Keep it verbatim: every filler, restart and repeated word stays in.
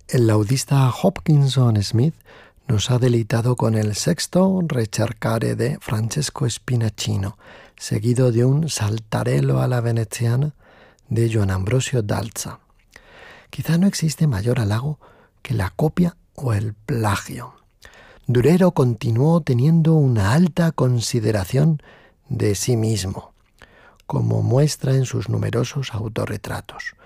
El laudista Hopkinson Smith nos ha deleitado con el sexto Recercare de Francesco Spinaccino, seguido de un Saltarello alla veneziana de Joan Ambrosio Dalza. Quizá no existe mayor halago que la copia o el plagio. Durero continuó teniendo una alta consideración de sí mismo, como muestra en sus numerosos autorretratos.